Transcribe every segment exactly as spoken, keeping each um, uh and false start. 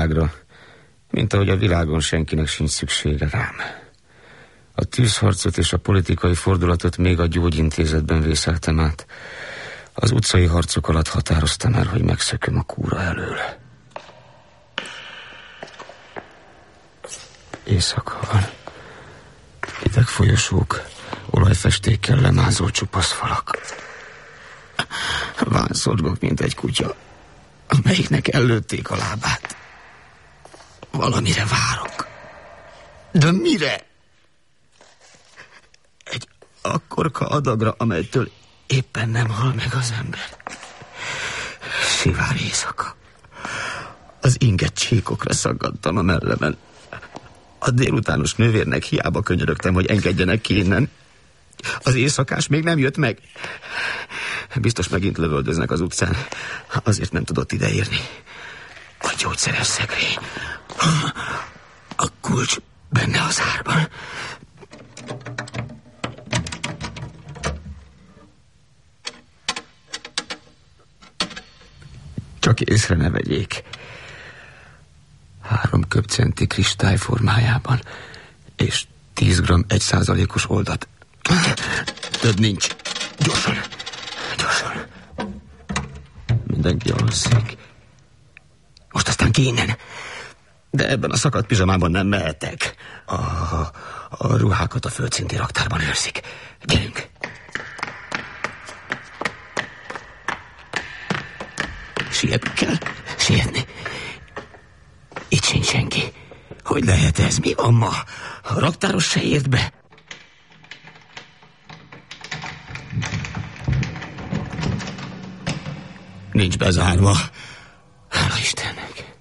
mint ahogy a világon senkinek sincs szüksége rám. A tűzharcot és a politikai fordulatot még a gyógyintézetben vészeltem át. Az utcai harcok alatt határoztam el, hogy megszököm a kúra elől. Éjszaka van. Hideg folyosók, olajfestékkel lemázó csupasz falak. Vánszorgok, mint egy kutya, amelyiknek ellőtték a lábát. Valamire várok. De mire? Egy akkorka adagra, amelytől éppen nem hal meg az ember. Szivár éjszaka. Az inget csíkokra szaggattam a mellemen. A délutános nővérnek hiába könyörögtem, hogy engedjenek ki innen. Az éjszakás még nem jött meg. Biztos megint lövöldöznek az utcán. Azért nem tudott ideérni. A gyógyszeres szekrény. A kulcs benne az árban. Csak észre ne vegyék. Három köbcenti kristály formájában, és tíz gramm egy százalékos oldat. Több nincs. Gyorsan, gyorsan. Mindenki alszik. Most aztán ki innen. De ebben a szakadt pizsamában nem mehetek. A, a ruhákat a földszinti raktárban őrzik. Gyerünk. Sietni kell, sietni. Itt sincs senki. Hogy lehet ez? Mi van ma? A raktáros se ért be. Nincs bezárva. Hála Istennek.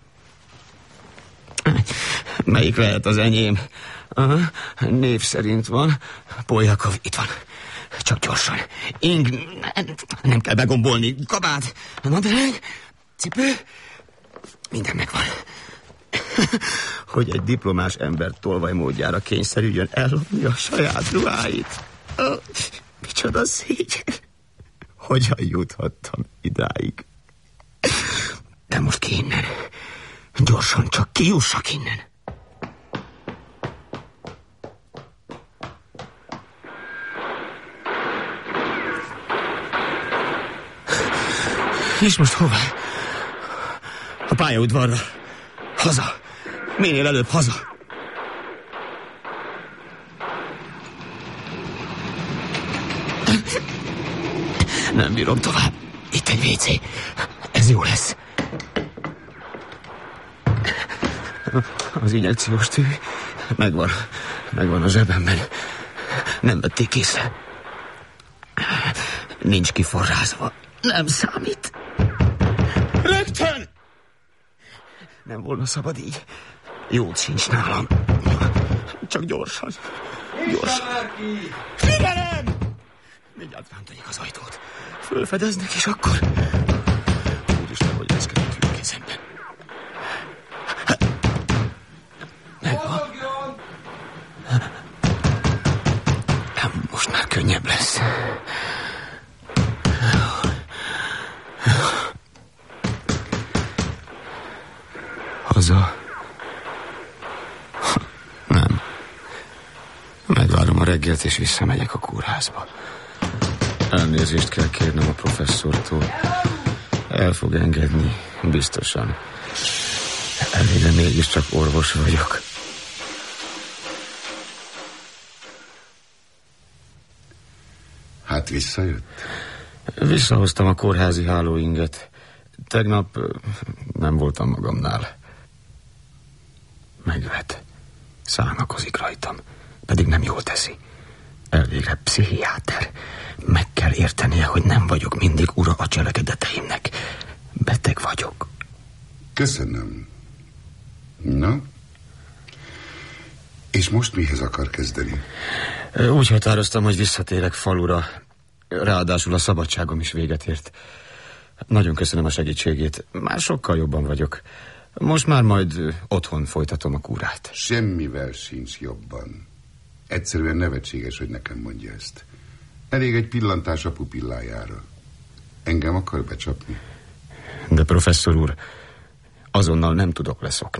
Melyik lehet az enyém? Aha, név szerint van. Poljakov, itt van. Csak gyorsan. Ing, nem kell begombolni. Kabát, nadrág, cipő. Minden megvan. Hogy egy diplomás ember tolvajmódjára kényszerüljön ellopni a saját ruháit. Oh, micsoda szégyen. Hogyan juthattam idáig? De most ki innen. Gyorsan, csak kijussak innen. És most hova? A pályaudvarra. Haza. Minél előbb haza. Nem bírom tovább. Itt egy vé cé. Ez jó lesz. Az injekciós tű megvan. Megvan a zsebemben. Nem vették észre. Nincs kiforrázva. Nem számít. Rögtön! Nem volna szabad így. Jót sincs nálam. Csak gyorsan. Gyorsan. Figyelem! Mindjárt rántanik az ajtót. Fölfedeznek, és akkor... Úristen, hogy leszkedett a kezemben. Megvan. Most már könnyebb lesz. Haza. Nem. Megvárom a reggelt, és visszamegyek a kórházba. Elnézést kell kérnem a professzortól. El fog engedni, biztosan. Elég, mégiscsak orvos vagyok. Hát visszajött? Visszahoztam a kórházi hálóinget. Tegnap nem voltam magamnál. Megvet. Szánakozik rajtam, pedig nem jól teszi. Elvégre pszichiáter. Meg kell értenie, hogy nem vagyok mindig ura a cselekedeteimnek. Beteg vagyok. Köszönöm. Na? És most mihez akar kezdeni? Úgy határoztam, hogy visszatérek falura. Ráadásul a szabadságom is véget ért. Nagyon köszönöm a segítségét. Már sokkal jobban vagyok. Most már majd otthon folytatom a kúrát. Semmivel sincs jobban. Egyszerűen nevetséges, hogy nekem mondja ezt. Elég egy pillantás a pupillájára. Engem akar becsapni? De professzor úr, Azonnal nem tudok leszokni.